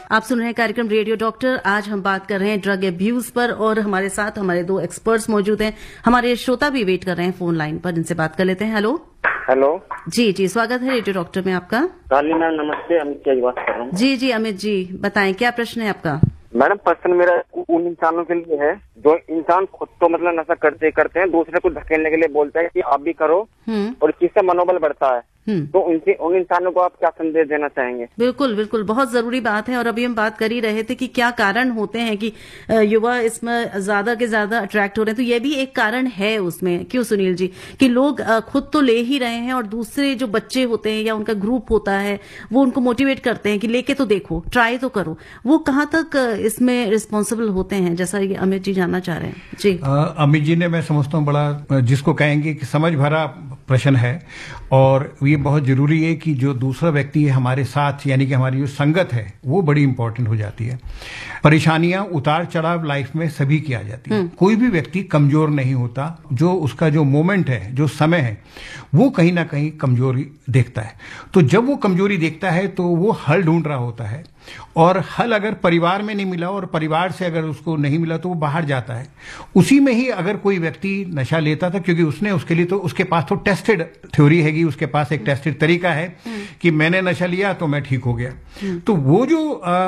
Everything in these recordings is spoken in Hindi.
आप सुन रहे हैं कार्यक्रम रेडियो डॉक्टर। आज हम बात कर रहे हैं ड्रग अब्यूज पर और हमारे साथ हमारे दो एक्सपर्ट्स मौजूद हैं। हमारे श्रोता भी वेट कर रहे हैं फोन लाइन पर, इनसे बात कर लेते हैं। हेलो हेलो जी जी, स्वागत है रेडियो डॉक्टर में आपका। काली मैम नमस्ते, अमित की बात कर रहा हूँ। जी जी अमित जी, बताएं क्या प्रश्न है आपका। मैडम प्रश्न मेरा उन इंसानों के लिए है जो इंसान खुद तो मतलब नशा करते करते हैं, दूसरे को धकेलने के लिए बोलता है कि आप भी करो और किससे मनोबल बढ़ता है, तो उन इंसानों को आप क्या संदेश देना चाहेंगे। बिल्कुल बिल्कुल, बहुत जरूरी बात है। और अभी हम बात कर ही रहे थे कि क्या कारण होते हैं कि युवा इसमें ज्यादा के ज्यादा अट्रैक्ट हो रहे हैं, तो ये भी एक कारण है उसमें, क्यों सुनील जी, कि लोग खुद तो ले ही रहे हैं और दूसरे जो बच्चे होते हैं या उनका ग्रुप होता है वो उनको मोटिवेट करते हैं कि लेके तो देखो, ट्राई तो करो। वो कहाँ तक इसमें रिस्पॉन्सिबल होते हैं, जैसा ये अमित जी जानना चाह रहे हैं। जी अमित जी ने, मैं समझता हूँ, बड़ा जिसको कहेंगे कि समझ भरा प्रश्न है। और ये बहुत जरूरी है कि जो दूसरा व्यक्ति है हमारे साथ, यानी कि हमारी जो संगत है, वो बड़ी इंपॉर्टेंट हो जाती है। परेशानियां, उतार चढ़ाव लाइफ में सभी की आ जाती है। कोई भी व्यक्ति कमजोर नहीं होता। जो उसका जो मोमेंट है, जो समय है, वो कहीं ना कहीं कमजोरी देखता है। तो जब वो कमजोरी देखता है तो वो हल ढूंढ रहा होता है, और हल अगर परिवार में नहीं मिला और परिवार से अगर उसको नहीं मिला तो वो बाहर जाता है। उसी में ही अगर कोई व्यक्ति नशा लेता था, क्योंकि उसने उसके लिए तो उसके पास तो टेस्टेड थ्योरी हैगी, उसके पास एक टेस्टेड तरीका है कि मैंने नशा लिया तो मैं ठीक हो गया। तो वो जो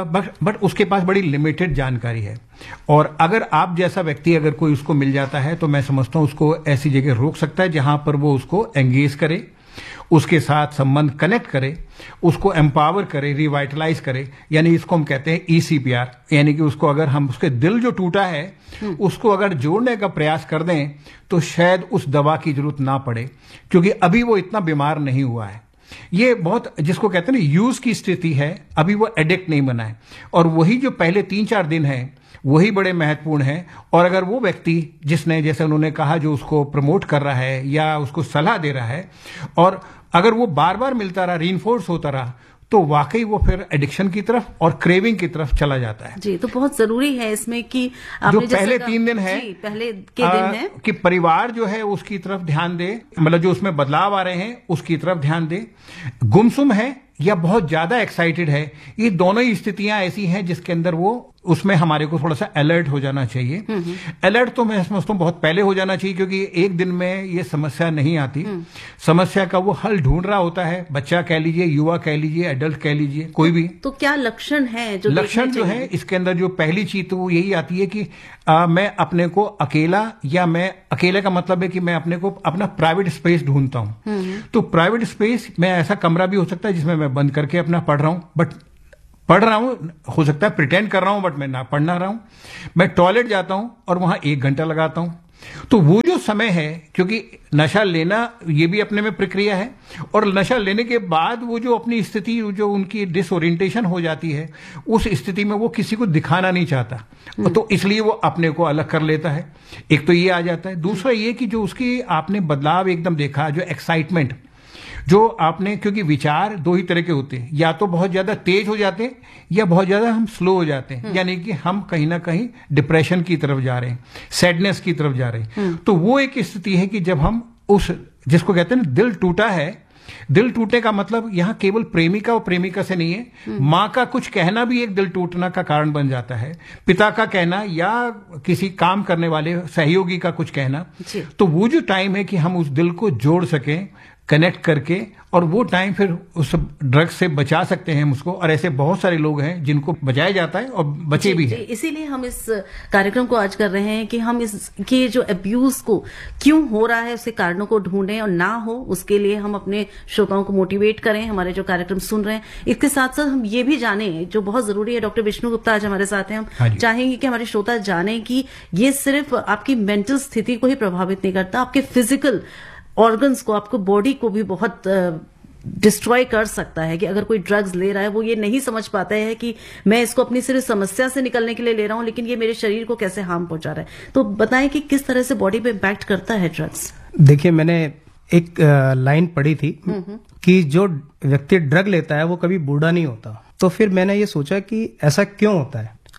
बट उसके पास बड़ी लिमिटेड जानकारी है। और अगर आप जैसा व्यक्ति अगर कोई उसको मिल जाता है तो मैं समझता हूं उसको ऐसी जगह रोक सकता है जहां पर वो उसको एंगेज करे, उसके साथ संबंध कनेक्ट करे, उसको एम्पावर करे, रिवाइटलाइज करे। यानी इसको हम कहते हैं ECPR, यानी कि उसको अगर हम उसके दिल जो टूटा है उसको अगर जोड़ने का प्रयास कर दें तो शायद उस दवा की जरूरत ना पड़े, क्योंकि अभी वो इतना बीमार नहीं हुआ है। ये बहुत, जिसको कहते हैं ना, यूज की स्थिति है, अभी वो एडिक्ट नहीं बना है। और वही जो पहले 3-4 दिन है वही बड़े महत्वपूर्ण है। और अगर वो व्यक्ति जिसने, जैसे उन्होंने कहा, जो उसको प्रमोट कर रहा है या उसको सलाह दे रहा है, और अगर वो बार बार मिलता रहा, रीइंफोर्स होता रहा, तो वाकई वो फिर एडिक्शन की तरफ और क्रेविंग की तरफ चला जाता है। जी, तो बहुत जरूरी है इसमें कि जो पहले 3 दिन है, पहले के दिन है कि परिवार जो है उसकी तरफ ध्यान दे, मतलब जो उसमें बदलाव आ रहे हैं उसकी तरफ ध्यान दे। गुमसुम है या बहुत ज्यादा एक्साइटेड है, ये दोनों ही स्थितियां ऐसी हैं जिसके अंदर वो, उसमें हमारे को थोड़ा सा अलर्ट हो जाना चाहिए। अलर्ट तो मैं समझता हूं बहुत पहले हो जाना चाहिए, क्योंकि एक दिन में ये समस्या नहीं आती। समस्या का वो हल ढूंढ रहा होता है, बच्चा कह लीजिए, युवा कह लीजिए, एडल्ट कह लीजिए, कोई भी। तो क्या लक्षण है जो लक्षण जो है इसके अंदर, जो पहली चीज तो वो यही आती है कि मैं अपने को अकेला, या मैं अकेले का मतलब है कि मैं अपने को अपना प्राइवेट स्पेस ढूंढता हूं। तो प्राइवेट स्पेस में ऐसा कमरा भी हो सकता है जिसमें मैं बंद करके अपना पढ़ रहा हूं, बट पढ़ रहा हूं, हो सकता है प्रिटेंड कर रहा हूं, बट मैं ना पढ़ ना रहा हूं। मैं टॉयलेट जाता हूं और वहां 1 घंटा लगाता हूं। तो वो जो समय है, क्योंकि नशा लेना ये भी अपने में प्रक्रिया है, और नशा लेने के बाद वो जो अपनी स्थिति, जो उनकी डिसओरिएंटेशन हो जाती है, उस स्थिति में वो किसी को दिखाना नहीं चाहता, तो इसलिए वो अपने को अलग कर लेता है। एक तो ये आ जाता है। दूसरा ये कि जो उसकी आपने बदलाव एकदम देखा, जो एक्साइटमेंट जो आपने, क्योंकि विचार 2 ही तरह के होते हैं, या तो बहुत ज्यादा तेज हो जाते हैं या बहुत ज्यादा हम स्लो हो जाते हैं, यानी कि हम कहीं ना कहीं डिप्रेशन की तरफ जा रहे हैं, सैडनेस की तरफ जा रहे हैं। तो वो एक स्थिति है कि जब हम उस, जिसको कहते हैं ना, दिल टूटा है। दिल टूटने का मतलब यहां केवल प्रेमिका और प्रेमिका से नहीं है, मां का कुछ कहना भी एक दिल टूटना का कारण बन जाता है, पिता का कहना या किसी काम करने वाले सहयोगी का कुछ कहना। तो वो जो टाइम है कि हम उस दिल को जोड़ सकें, कनेक्ट करके, और वो टाइम फिर उस ड्रग से बचा सकते हैं हम उसको। और ऐसे बहुत सारे लोग हैं जिनको बचाया जाता है और बचे भी हैं। इसीलिए हम इस कार्यक्रम को आज कर रहे हैं कि हम इसके जो अब्यूज को क्यों हो रहा है, उसके कारणों को ढूंढें, और ना हो उसके लिए हम अपने श्रोताओं को मोटिवेट करें, हमारे जो कार्यक्रम सुन रहे हैं। इसके साथ साथ हम ये भी जाने, जो बहुत जरूरी है, डॉक्टर विष्णु गुप्ता आज हमारे साथ हैं, हम चाहेंगे कि हमारे श्रोता जाने कि ये सिर्फ आपकी मेंटल स्थिति को ही प्रभावित नहीं करता, आपके फिजिकल ऑर्गन्स को, आपको बॉडी को भी बहुत डिस्ट्रॉय कर सकता है। कि अगर कोई ड्रग्स ले रहा है, वो ये नहीं समझ पाता है कि मैं इसको अपनी सिर्फ समस्या से निकलने के लिए ले रहा हूं, लेकिन ये मेरे शरीर को कैसे हार्म पहुंचा रहा है। तो बताएं कि किस तरह से बॉडी पे इम्पैक्ट करता है ड्रग्स। देखिए, मैंने एक लाइन पढ़ी थी कि जो व्यक्ति ड्रग लेता है वो कभी बूढ़ा नहीं होता। तो फिर मैंने ये सोचा कि ऐसा क्यों होता है।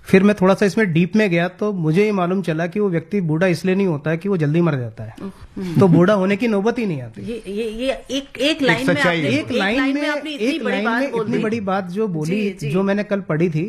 फिर मैं थोड़ा सा इसमें डीप में गया तो मुझे ये मालूम चला कि वो व्यक्ति बूढ़ा इसलिए नहीं होता है कि वो जल्दी मर जाता है, तो बूढ़ा होने की नौबत ही नहीं आती। ये एक लाइन में आपने इतनी बड़ी बात जो बोली, जो मैंने कल पढ़ी थी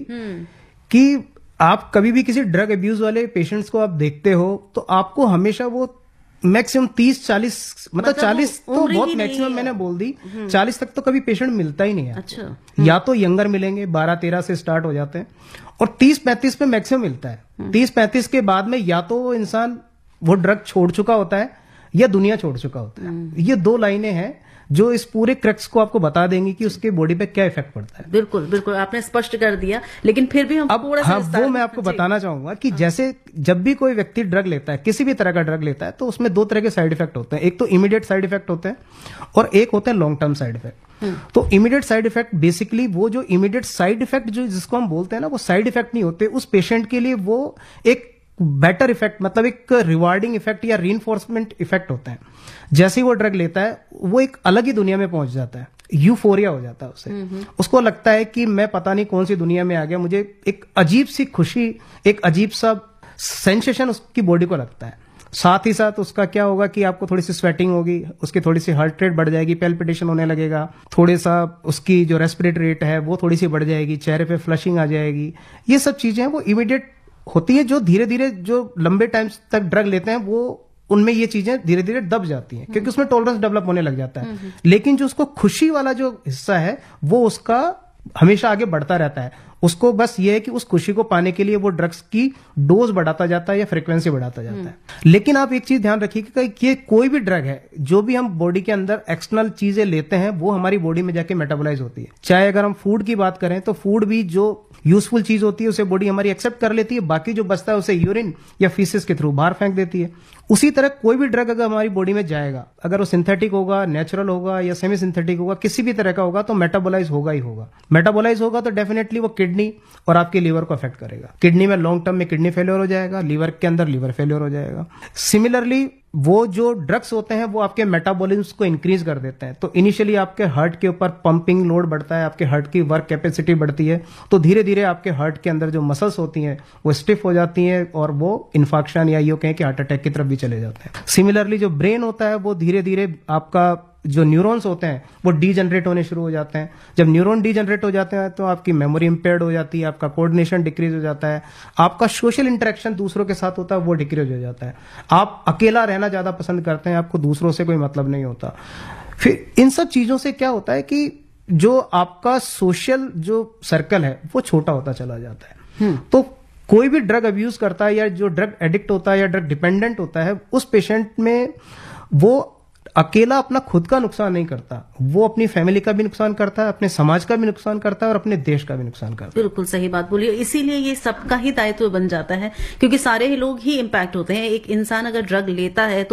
कि आप कभी भी किसी ड्रग अब्यूज वाले पेशेंट्स को आप देखते हो तो आपको हमेशा वो मैक्सिमम 30-40 मतलब 40 तो बहुत मैक्सिमम मैंने बोल दी, 40 तक तो कभी पेशेंट मिलता ही नहीं है। अच्छा। या तो यंगर मिलेंगे, 12-13 से स्टार्ट हो जाते हैं, और 30-35 पे मैक्सिमम मिलता है। 30-35 के बाद में या तो वो इंसान वो ड्रग छोड़ चुका होता है या दुनिया छोड़ चुका होता है। ये 2 लाइनें हैं जो इस पूरे क्रक्स को आपको बता देंगी कि उसके बॉडी पे क्या इफेक्ट पड़ता है। बिल्कुल बिल्कुल, आपने स्पष्ट कर दिया, लेकिन फिर भी हम थोड़ा सा वो मैं आपको बताना चाहूंगा कि जैसे जब भी कोई व्यक्ति ड्रग लेता है, किसी भी तरह का ड्रग लेता है, तो उसमें 2 तरह के साइड इफेक्ट होते हैं। एक तो इमीडिएट साइड इफेक्ट होते हैं और एक होते हैं लॉन्ग टर्म साइड इफेक्ट। तो इमीडिएट साइड इफेक्ट बेसिकली वो जो इमीडिएट साइड इफेक्ट जो जिसको हम बोलते हैं ना, वो साइड इफेक्ट नहीं होते उस पेशेंट के लिए, वो एक बेटर इफेक्ट मतलब एक रिवार्डिंग इफेक्ट या रीइंफोर्समेंट इफेक्ट होता है। जैसे ही वो ड्रग लेता है वो एक अलग ही दुनिया में पहुंच जाता है, यूफोरिया हो जाता है उसे। उसको लगता है कि मैं पता नहीं कौन सी दुनिया में आ गया, मुझे एक अजीब सी खुशी, एक अजीब सा सेंसेशन उसकी बॉडी को लगता है। साथ ही साथ उसका क्या होगा कि आपको थोड़ी सी स्वेटिंग होगी, उसकी थोड़ी सी हार्ट रेट बढ़ जाएगी, पैल्पिटेशन होने लगेगा, थोड़ा सा उसकी जो रेस्पिरेटरी रेट है वो थोड़ी सी बढ़ जाएगी, चेहरे पे फ्लशिंग आ जाएगी। ये सब चीजें वो इमीडिएट होती है। जो धीरे धीरे जो लंबे टाइम तक ड्रग लेते हैं वो उनमें ये चीजें धीरे धीरे दब जाती हैं, क्योंकि उसमें टॉलरेंस डेवलप होने लग जाता है। लेकिन जो उसको खुशी वाला जो हिस्सा है वो उसका हमेशा आगे बढ़ता रहता है। उसको बस ये है कि उस खुशी को पाने के लिए वो ड्रग्स की डोज बढ़ाता जाता है या फ्रीक्वेंसी बढ़ाता जाता है। लेकिन आप एक चीज ध्यान रखिएगा कि ये कोई भी ड्रग है, जो भी हम बॉडी के अंदर एक्सटर्नल चीजें लेते हैं वो हमारी बॉडी में जाके मेटाबोलाइज होती है। चाहे अगर हम फूड की बात करें तो फूड भी जो यूजफुल चीज होती है उसे बॉडी हमारी एक्सेप्ट कर लेती है, बाकी जो बचता है उसे यूरिन या फीसिस के थ्रू बाहर फेंक देती है। उसी तरह कोई भी ड्रग अगर हमारी बॉडी में जाएगा, अगर वो सिंथेटिक होगा, नेचुरल होगा या सेमी सिंथेटिक होगा, किसी भी तरह का होगा, तो मेटाबोलाइज होगा ही होगा। मेटाबोलाइज होगा तो डेफिनेटली वो किडनी और आपके लीवर को अफेक्ट करेगा। किडनी में लॉन्ग टर्म में किडनी फेलियर हो जाएगा, लीवर के अंदर लीवर फेलियर हो जाएगा। सिमिलरली वो जो ड्रग्स होते हैं वो आपके मेटाबॉलिज्म को इंक्रीज कर देते हैं। तो इनिशियली आपके हार्ट के ऊपर पंपिंग लोड बढ़ता है, आपके हार्ट की वर्क कैपेसिटी बढ़ती है, तो धीरे धीरे आपके हार्ट के अंदर जो मसल्स होती हैं वो स्टिफ हो जाती हैं और वो इन्फाक्शन या यूं कहें कि हार्ट अटैक की तरफ भी चले जाते हैं। सिमिलरली जो ब्रेन होता है वो धीरे धीरे आपका जो न्यूरॉन्स होते हैं वो डीजनरेट होने शुरू हो जाते हैं। जब न्यूरॉन डीजनरेट हो जाते हैं तो आपकी मेमोरी इंपेयर्ड हो जाती है, आपका कोऑर्डिनेशन डिक्रीज हो जाता है, आपका सोशल इंटरेक्शन दूसरों के साथ होता है वो डिक्रीज हो जाता है, आप अकेला रहना ज्यादा पसंद करते हैं, आपको दूसरों से कोई मतलब नहीं होता। फिर इन सब चीजों से क्या होता है कि जो आपका सोशल जो सर्कल है वो छोटा होता चला जाता है। तो कोई भी ड्रग अब्यूज करता है या जो ड्रग एडिक्ट होता है या ड्रग डिपेंडेंट होता है, उस पेशेंट में वो अकेला अपना खुद का नुकसान नहीं करता, वो अपनी फैमिली का भी नुकसान करता है, अपने समाज का भी नुकसान करता है और अपने देश का भी नुकसान करता है। बिल्कुल सही बात बोली। इसीलिए ये सबका ही दायित्व बन जाता है, क्योंकि सारे ही लोग ही इम्पैक्ट होते हैं। एक इंसान अगर ड्रग लेता है तो